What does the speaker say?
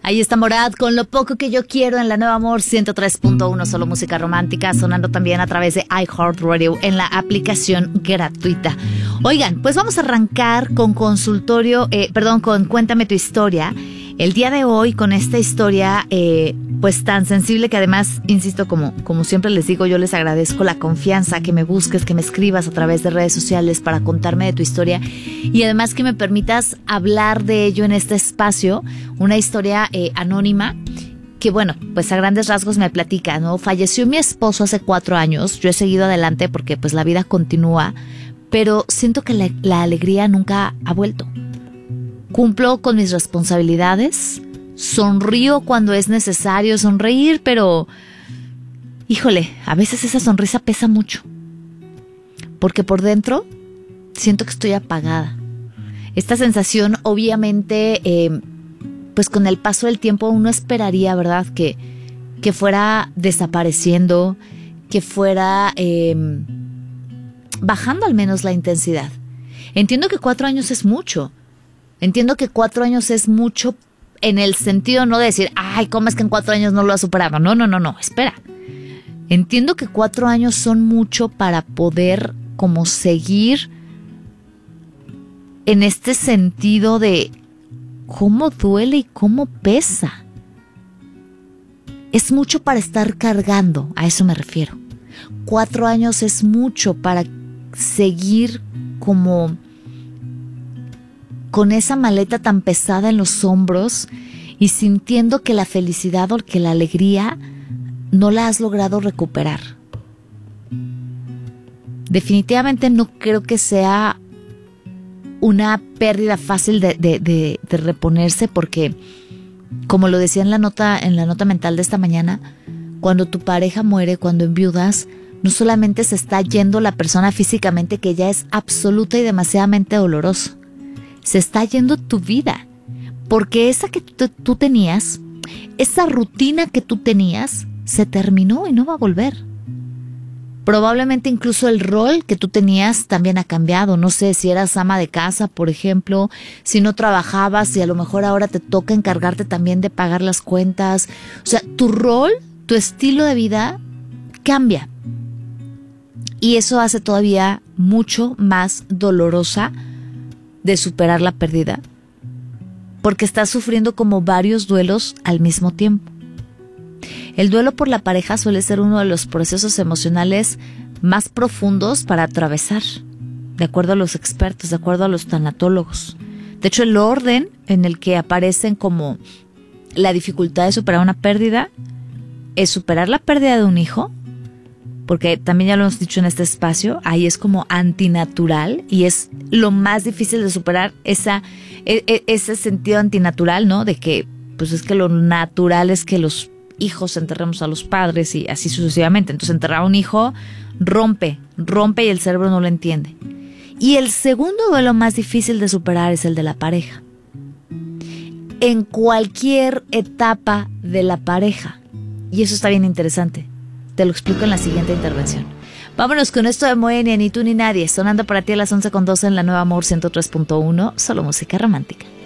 Ahí está Morat con Lo Poco Que Yo Quiero en la Nueva Amor 103.1, solo música romántica, sonando también a través de iHeartRadio en la aplicación gratuita. Oigan, pues vamos a arrancar con con Cuéntame tu historia. El día de hoy con esta historia pues tan sensible que además, insisto, como siempre les digo, yo les agradezco la confianza, que me busques, que me escribas a través de redes sociales para contarme de tu historia y además que me permitas hablar de ello en este espacio, una historia anónima que bueno, pues a grandes rasgos me platica, ¿no? Falleció mi esposo hace 4 años, yo he seguido adelante porque pues la vida continúa, pero siento que la alegría nunca ha vuelto. Cumplo con mis responsabilidades, sonrío cuando es necesario sonreír, pero híjole, a veces esa sonrisa pesa mucho, porque por dentro siento que estoy apagada. Esta sensación obviamente, pues con el paso del tiempo uno esperaría, ¿verdad? Que fuera desapareciendo, que fuera bajando al menos la intensidad. Entiendo que 4 años es mucho. Entiendo que 4 años es mucho en el sentido no de decir, ay, ¿cómo es que en 4 años no lo has superado? No, espera. Entiendo que 4 años son mucho para poder como seguir en este sentido de cómo duele y cómo pesa. Es mucho para estar cargando, a eso me refiero. 4 años es mucho para seguir como con esa maleta tan pesada en los hombros y sintiendo que la felicidad o que la alegría no la has logrado recuperar. Definitivamente no creo que sea una pérdida fácil de reponerse porque, como lo decía en la nota mental de esta mañana, cuando tu pareja muere, cuando enviudas, no solamente se está yendo la persona físicamente, que ya es absoluta y demasiadamente doloroso. Se está yendo tu vida, porque esa que tú tenías, esa rutina que tú tenías, se terminó y no va a volver. Probablemente incluso el rol que tú tenías también ha cambiado. No sé, si eras ama de casa, por ejemplo, si no trabajabas y a lo mejor ahora te toca encargarte también de pagar las cuentas. O sea, tu rol, tu estilo de vida cambia. Y eso hace todavía mucho más dolorosa de superar la pérdida, porque estás sufriendo como varios duelos al mismo tiempo. El duelo por la pareja suele ser uno de los procesos emocionales más profundos para atravesar, de acuerdo a los expertos, de acuerdo a los tanatólogos. De hecho, el orden en el que aparecen como la dificultad de superar una pérdida es superar la pérdida de un hijo, porque también ya lo hemos dicho en este espacio, ahí es como antinatural y es lo más difícil de superar ese sentido antinatural, ¿no? De que, pues es que lo natural es que los hijos enterremos a los padres y así sucesivamente. Entonces enterrar a un hijo rompe y el cerebro no lo entiende. Y el segundo duelo más difícil de superar es el de la pareja. En cualquier etapa de la pareja. Y eso está bien interesante. Te lo explico en la siguiente intervención. Vámonos con esto de Moenia, Ni tú ni nadie, sonando para ti a las 11:12 en la Nueva Amor 103.1, solo música romántica.